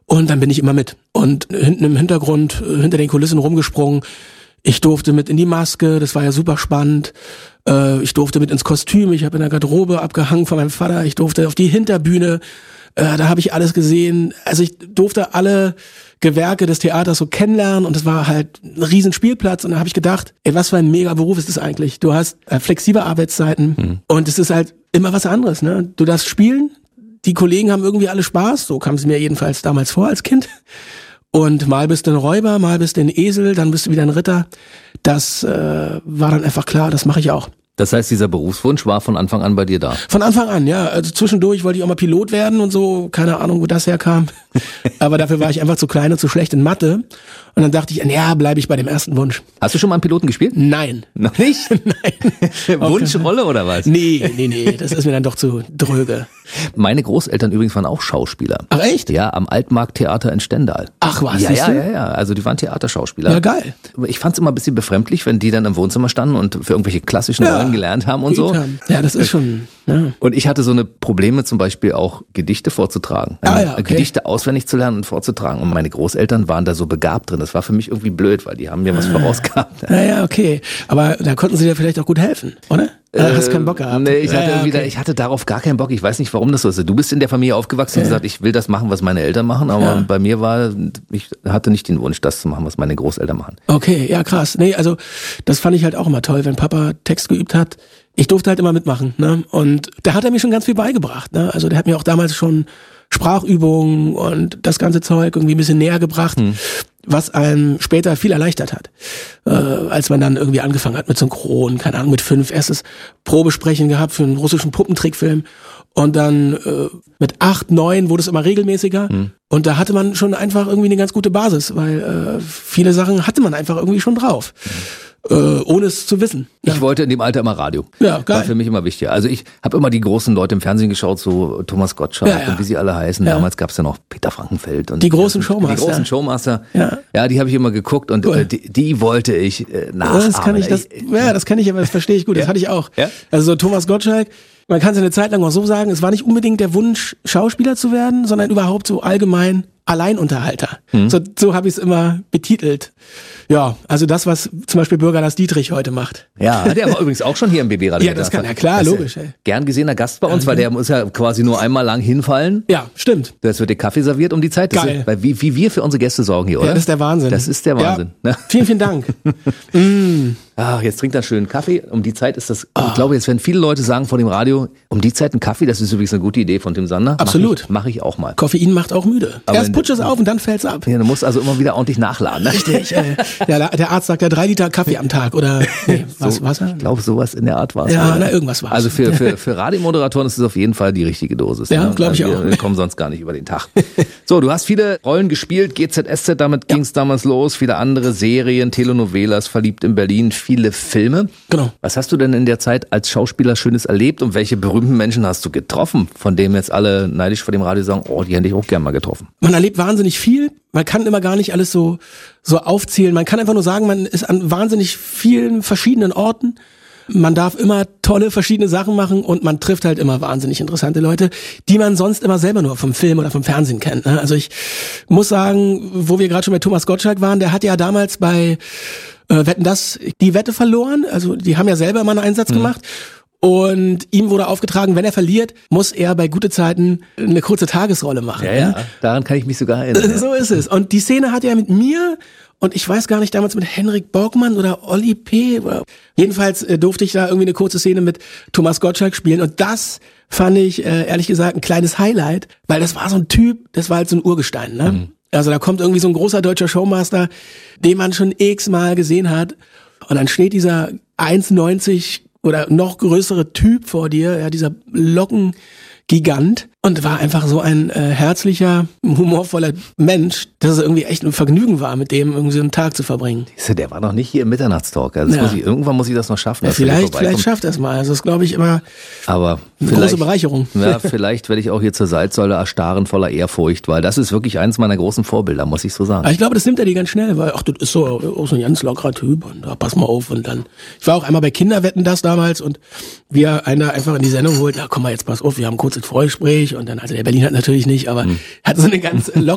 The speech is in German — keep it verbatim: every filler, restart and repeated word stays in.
Und dann bin ich immer mit. Und hinten im Hintergrund, hinter den Kulissen rumgesprungen. Ich durfte mit in die Maske, das war ja super spannend. Ich durfte mit ins Kostüm, ich habe in der Garderobe abgehangen von meinem Vater. Ich durfte auf die Hinterbühne, da habe ich alles gesehen. Also ich durfte alle Gewerke des Theaters so kennenlernen und es war halt ein riesen Spielplatz. Und da habe ich gedacht, ey, was für ein mega Beruf ist das eigentlich? Du hast flexible Arbeitszeiten mhm. und es ist halt immer was anderes. Ne? Du darfst spielen, die Kollegen haben irgendwie alle Spaß, so kam es mir jedenfalls damals vor als Kind. Und mal bist du ein Räuber, mal bist du ein Esel, dann bist du wieder ein Ritter. Das äh, war dann einfach klar, das mache ich auch. Das heißt, dieser Berufswunsch war von Anfang an bei dir da? Von Anfang an, ja. Also zwischendurch wollte ich auch mal Pilot werden und so. Keine Ahnung, wo das herkam. Aber dafür war ich einfach zu klein und zu schlecht in Mathe. Und dann dachte ich, ja, bleibe ich bei dem ersten Wunsch. Hast du schon mal einen Piloten gespielt? Nein. Noch nicht? Nein. Wunschrolle oder was? Nee, nee, nee. Das ist mir dann doch zu dröge. Meine Großeltern übrigens waren auch Schauspieler. Ach echt? Ja, am Altmarkttheater in Stendal. Ach was, ja, siehst ja, du? ja, ja. Also die waren Theaterschauspieler. Ja, geil. Ich fand's immer ein bisschen befremdlich, wenn die dann im Wohnzimmer standen und für irgendwelche klassischen Ja. Rollen gelernt haben und so. Ja, das ist schon... Ja. Und ich hatte so eine Probleme zum Beispiel auch Gedichte vorzutragen. Ah, ja, okay. Gedichte auswendig zu lernen und vorzutragen. Und meine Großeltern waren da so begabt drin. Das war für mich irgendwie blöd, weil die haben mir was vorausgehabt. Naja, okay. Aber da konnten sie dir vielleicht auch gut helfen, oder? Äh, hast keinen Bock gehabt? Nee, ich hatte, ja, ja, irgendwie okay. da, ich hatte darauf gar keinen Bock. Ich weiß nicht, warum das so ist. Du bist in der Familie aufgewachsen und Ja. gesagt, ich will das machen, was meine Eltern machen. Aber Ja. bei mir war, ich hatte nicht den Wunsch, das zu machen, was meine Großeltern machen. Okay, ja krass. Nee, also das fand ich halt auch immer toll, wenn Papa Text geübt hat. Ich durfte halt immer mitmachen, ne? Und da hat er mir schon ganz viel beigebracht, ne? Also der hat mir auch damals schon Sprachübungen und das ganze Zeug irgendwie ein bisschen näher gebracht, hm. was einem später viel erleichtert hat. Äh, als man dann irgendwie angefangen hat mit Synchron, keine Ahnung, mit fünf erstes Probesprechen gehabt für einen russischen Puppentrickfilm. Und dann äh, mit acht, neun wurde es immer regelmäßiger. Hm. Und da hatte man schon einfach irgendwie eine ganz gute Basis, weil äh, viele Sachen hatte man einfach irgendwie schon drauf. Hm. Äh, ohne es zu wissen. Ich Ja. wollte in dem Alter immer Radio. Ja, geil. War für mich immer wichtig. Also ich habe immer die großen Leute im Fernsehen geschaut, so Thomas Gottschalk Ja, ja. und wie sie alle heißen. Ja. Damals gab es ja noch Peter Frankenfeld. Und Die großen Showmaster. Die großen Showmaster. Ja. Ja, die habe ich immer geguckt und Cool. äh, die, die wollte ich äh, nachahmen. Das kann ich, das, ja, das kann ich, aber das verstehe ich gut. Das Ja? hatte ich auch. Ja? Also so Thomas Gottschalk, man kann es eine Zeit lang auch so sagen, es war nicht unbedingt der Wunsch, Schauspieler zu werden, sondern überhaupt so allgemein Alleinunterhalter. Mhm. So, so habe ich es immer betitelt. Ja, also das, was zum Beispiel Bürger Lars Dietrich heute macht. Ja, der war übrigens auch schon hier im B B-Radio. Ja, das kann, ja klar, logisch. Ey. Gern gesehener Gast bei uns, weil der muss ja quasi nur einmal lang hinfallen. Ja, stimmt. Das wird dir Kaffee serviert um die Zeit. Das Geil. Ist, weil wie, wie wir für unsere Gäste sorgen hier, oder? Ja, das ist der Wahnsinn. Das ist der Wahnsinn. Ja. Ne? Vielen, vielen Dank. mm. Ach, jetzt trinkt er schönen Kaffee. Um die Zeit ist das, oh. ich glaube, jetzt werden viele Leute sagen vor dem Radio, um die Zeit einen Kaffee, das ist übrigens eine gute Idee von Tim Sander. Absolut. Mach ich, mach ich auch mal. Koffein macht auch müde. Aber Erst putscht es auf und dann fällt's ab. Ja, du musst also immer wieder ordentlich nachladen. Ne? Richtig. Äh, der, der Arzt sagt ja drei Liter Kaffee am Tag oder nee, was, so, Wasser? Ich glaube, sowas in der Art war es. Ja, oder? na, irgendwas war's. Also für, für, für Radiomoderatoren ist es auf jeden Fall die richtige Dosis. Ja, ne? glaube ich wir, auch. Wir kommen sonst gar nicht über den Tag. So, du hast viele Rollen gespielt, G Z S Z, damit ja. ging es damals los, viele andere Serien, Telenovelas, Verliebt in Berlin, viele Filme. Genau. Was hast du denn in der Zeit als Schauspieler Schönes erlebt und welche berühmten Menschen hast du getroffen, von denen jetzt alle neidisch vor dem Radio sagen, oh, die hätte ich auch gern mal getroffen? Man erlebt wahnsinnig viel. Man kann immer gar nicht alles so, so aufzählen. Man kann einfach nur sagen, man ist an wahnsinnig vielen verschiedenen Orten. Man darf immer tolle verschiedene Sachen machen und man trifft halt immer wahnsinnig interessante Leute, die man sonst immer selber nur vom Film oder vom Fernsehen kennt. Ne? Also ich muss sagen, wo wir gerade schon bei Thomas Gottschalk waren, der hat ja damals bei äh, Wetten, dass die Wette verloren. Also die haben ja selber immer einen Einsatz mhm. gemacht. Und ihm wurde aufgetragen, wenn er verliert, muss er bei gute Zeiten eine kurze Tagesrolle machen. Ja, ja, daran kann ich mich sogar erinnern. So ist es. Und die Szene hat er mit mir und ich weiß gar nicht, damals mit Henrik Borgmann oder Olli P. Jedenfalls äh, durfte ich da irgendwie eine kurze Szene mit Thomas Gottschalk spielen und das fand ich, äh, ehrlich gesagt, ein kleines Highlight, weil das war so ein Typ, das war halt so ein Urgestein, ne? Mhm. Also da kommt irgendwie so ein großer deutscher Showmaster, den man schon x-mal gesehen hat und dann steht dieser eins neunzig oder noch größere Typ vor dir, ja, dieser Lockengigant und war einfach so ein äh, herzlicher, humorvoller Mensch, dass es irgendwie echt ein Vergnügen war, mit dem irgendwie so einen Tag zu verbringen. Der war noch nicht hier im Mitternachtstalk. Also ja. muss ich, irgendwann muss ich das noch schaffen. Ja, vielleicht, vielleicht schafft er es mal. Also das ist, glaube ich, immer Aber eine große Bereicherung. Ja, vielleicht werde ich auch hier zur Salzsäule erstarren voller Ehrfurcht, weil das ist wirklich eines meiner großen Vorbilder, muss ich so sagen. Aber ich glaube, das nimmt er dir ganz schnell, weil ach, das ist so, auch so ein ganz lockerer Typ und da pass mal auf und dann. Ich war auch einmal bei Kinderwetten das damals und wir einer einfach in die Sendung holt, na komm mal jetzt pass auf, wir haben ein kurzes Vorgespräch und dann, also der Berlin hat natürlich nicht, aber hm. hat so eine ganz lockere